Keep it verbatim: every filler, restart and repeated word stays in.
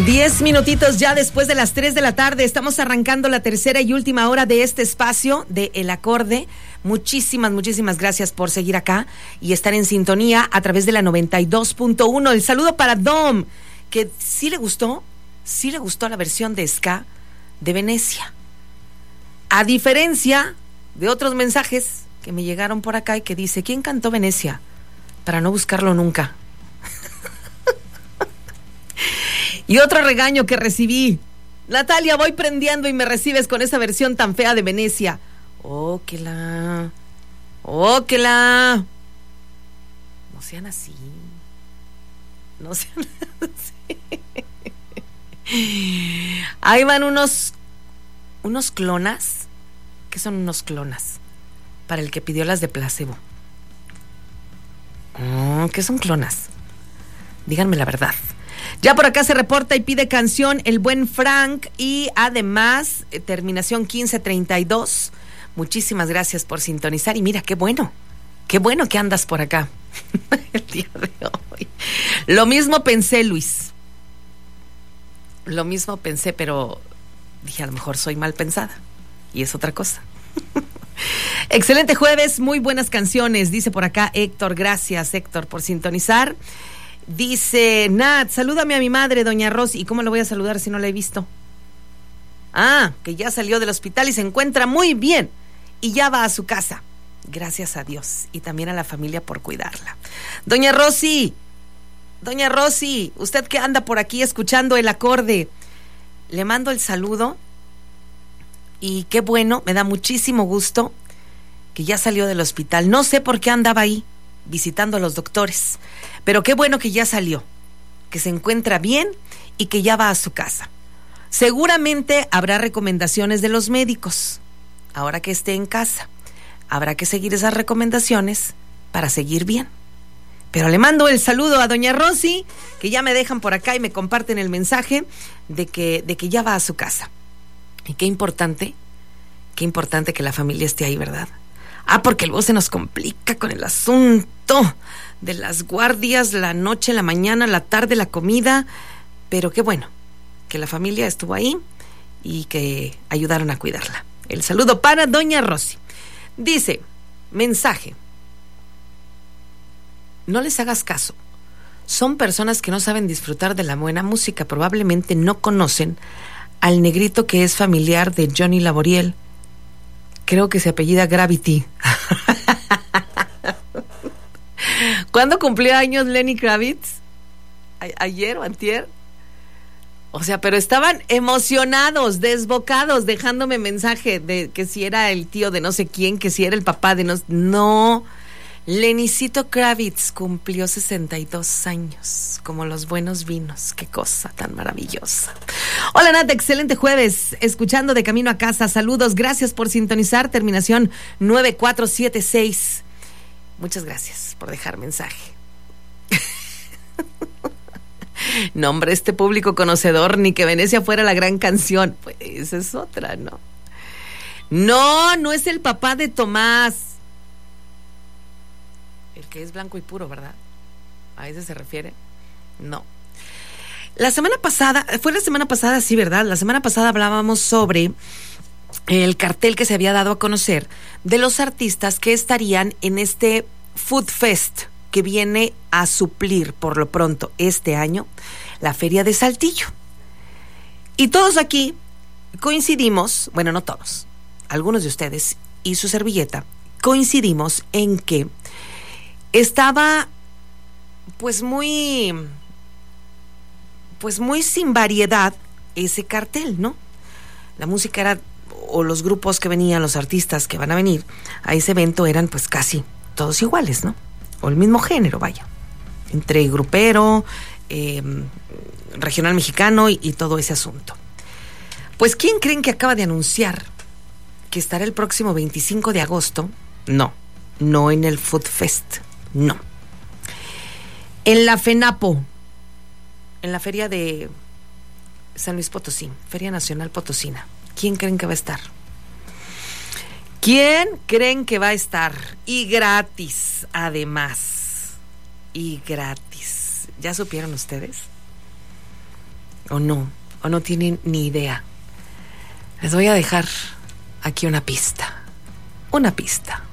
Diez minutitos ya después de las tres de la tarde. Estamos arrancando la tercera y última hora de este espacio de El Acorde. Muchísimas, muchísimas gracias por seguir acá y estar en sintonía a través de la noventa y dos punto uno. El saludo para Dom, que sí le gustó, sí le gustó la versión de ska de Venecia. A diferencia de otros mensajes que me llegaron por acá y que dice, ¿quién cantó Venecia? Para no buscarlo nunca. Y otro regaño que recibí. Natalia, voy prendiendo y me recibes con esa versión tan fea de Venecia. Oh, que la... Oh, que la... No sean así. No sean así. Ahí van unos... Unos clonas. ¿Qué son unos clonas? Para el que pidió las de placebo. Oh, ¿qué son clonas? Díganme la verdad. Ya por acá se reporta y pide canción el buen Frank y además eh, terminación quince treinta y dos. Muchísimas gracias por sintonizar y mira, qué bueno, qué bueno que andas por acá el día de hoy. Lo mismo pensé, Luis. Lo mismo pensé, pero dije, a lo mejor soy mal pensada y es otra cosa. Excelente jueves, muy buenas canciones, dice por acá Héctor. Gracias, Héctor, por sintonizar. Dice Nat, salúdame a mi madre, doña Rosy. ¿Y cómo le voy a saludar si no la he visto? Ah, que ya salió del hospital y se encuentra muy bien y ya va a su casa. Gracias a Dios y también a la familia por cuidarla. Doña Rosy, doña Rosy, usted que anda por aquí escuchando El Acorde, le mando el saludo y qué bueno, me da muchísimo gusto que ya salió del hospital. No sé por qué andaba ahí visitando a los doctores, pero qué bueno que ya salió, que se encuentra bien y que ya va a su casa. Seguramente habrá recomendaciones de los médicos. Ahora que esté en casa, habrá que seguir esas recomendaciones para seguir bien. Pero le mando el saludo a doña Rosy, que ya me dejan por acá y me comparten el mensaje de que, de que ya va a su casa. Y qué importante, qué importante que la familia esté ahí, ¿verdad? Ah, porque luego se nos complica con el asunto de las guardias, la noche, la mañana, la tarde, la comida. Pero qué bueno que la familia estuvo ahí y que ayudaron a cuidarla. El saludo para doña Rosy. Dice, mensaje. No les hagas caso. Son personas que no saben disfrutar de la buena música. Probablemente no conocen al negrito que es familiar de Johnny Laboriel. Creo que se apellida Gravity. ¿Cuándo cumplió años Lenny Kravitz? ¿A- ¿Ayer o antier? O sea, pero estaban emocionados, desbocados, dejándome mensaje de que si era el tío de no sé quién, que si era el papá de no... No, Lennycito Kravitz cumplió sesenta y dos años, como los buenos vinos. Qué cosa tan maravillosa. Hola Nat, excelente jueves, escuchando de camino a casa. Saludos, gracias por sintonizar. Terminación nueve cuatro siete seis. Muchas gracias por dejar mensaje. No, hombre, este público conocedor, ni que Venecia fuera la gran canción. Pues esa es otra, ¿no? No, no es el papá de Tomás. El que es blanco y puro, ¿verdad? ¿A ese se refiere? No. La semana pasada, fue la semana pasada, sí, ¿verdad? La semana pasada hablábamos sobre el cartel que se había dado a conocer de los artistas que estarían en este Food Fest que viene a suplir por lo pronto este año la Feria de Saltillo. Y todos aquí coincidimos, bueno, no todos, algunos de ustedes y su servilleta, coincidimos en que estaba pues muy pues muy sin variedad ese cartel, ¿no? La música era, o los grupos que venían, los artistas que van a venir a ese evento eran pues casi todos iguales, ¿no? O el mismo género, vaya, entre grupero, eh, regional mexicano y, y todo ese asunto. Pues ¿quién creen que acaba de anunciar que estará el próximo veinticinco de agosto? No, no en el Food Fest, no. En la FENAPO, en la feria de San Luis Potosí, Feria Nacional Potosina. ¿Quién creen que va a estar? ¿Quién creen que va a estar? Y gratis, además. Y gratis. ¿Ya supieron ustedes? o no, o no tienen ni idea. Les voy a dejar aquí una pista, una pista.